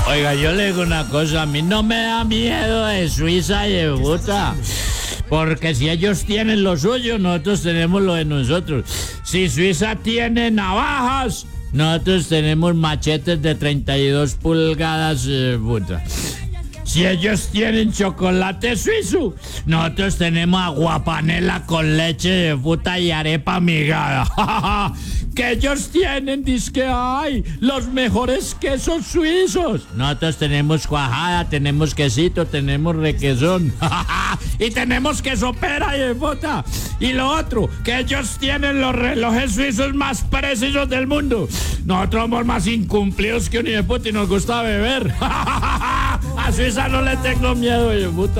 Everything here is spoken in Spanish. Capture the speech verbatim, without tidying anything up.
Oiga, yo le digo una cosa, a mí no me da miedo de Suiza y de puta. Porque si ellos tienen lo suyo, nosotros tenemos lo de nosotros. Si Suiza tiene navajas, nosotros tenemos machetes de treinta y dos pulgadas, eh, puta. Si ellos tienen chocolate suizo, nosotros tenemos aguapanela con leche de puta y arepa amigada. Que ellos tienen, dizque hay los mejores quesos suizos. Nosotros tenemos cuajada, tenemos quesito, tenemos requesón. Y tenemos queso pera y de puta. Y lo otro, que ellos tienen los relojes suizos más precisos del mundo. Nosotros somos más incumplidos que un hijo de puta y nos gusta beber. A Suiza no le tengo miedo, hijo de puta.